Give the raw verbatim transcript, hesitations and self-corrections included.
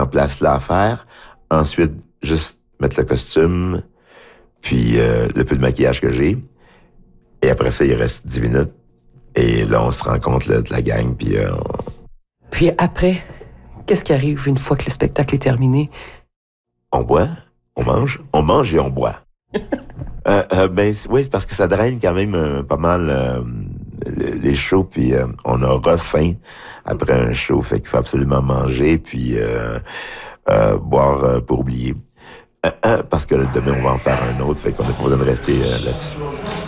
place là à faire. Ensuite, juste mettre le costume, puis euh, le peu de maquillage que j'ai. Et après ça, il reste dix minutes. Et là, on se rencontre là, de la gang, puis... Euh, on... Puis après, qu'est-ce qui arrive une fois que le spectacle est terminé? On boit, on mange, on mange et on boit. euh, euh, ben, oui, c'est parce que ça draine quand même euh, pas mal euh, les shows, puis euh, on a refaim après un show, fait qu'il faut absolument manger, puis euh, euh, boire euh, pour oublier. Euh, euh, parce que demain, on va en faire un autre, fait qu'on n'a pas besoin de rester euh, là-dessus.